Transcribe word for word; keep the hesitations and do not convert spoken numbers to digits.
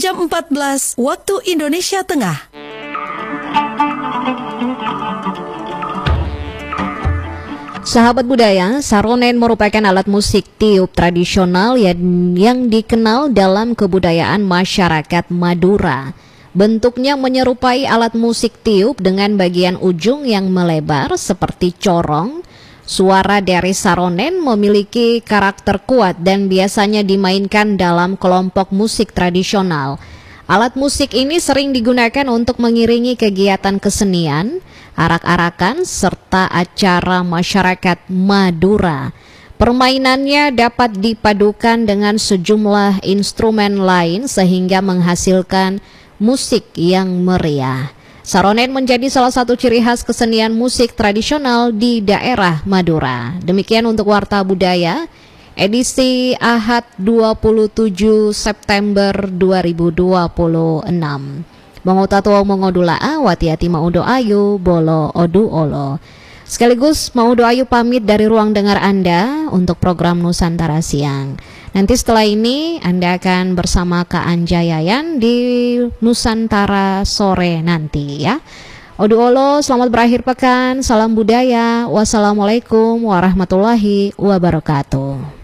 jam empat belas waktu Indonesia Tengah. Sahabat budaya, saronen merupakan alat musik tiup tradisional yang, yang dikenal dalam kebudayaan masyarakat Madura. Bentuknya menyerupai alat musik tiup dengan bagian ujung yang melebar seperti corong. Suara dari saronen memiliki karakter kuat dan biasanya dimainkan dalam kelompok musik tradisional. Alat musik ini sering digunakan untuk mengiringi kegiatan kesenian, arak-arakan, serta acara masyarakat Madura. Permainannya dapat dipadukan dengan sejumlah instrumen lain sehingga menghasilkan musik yang meriah. Saronen menjadi salah satu ciri khas kesenian musik tradisional di daerah Madura. Demikian untuk Warta Budaya, edisi Ahad dua puluh tujuh September dua ribu dua puluh enam. Mangutatua mongodulaa watiati maudo ayu bolo odu olo. Sekaligus maudo ayu pamit dari ruang dengar Anda untuk program Nusantara Siang. Nanti setelah ini Anda akan bersama Kak Anjayayan di Nusantara Sore nanti ya. Odu olo, selamat berakhir pekan. Salam budaya. Wassalamualaikum warahmatullahi wabarakatuh.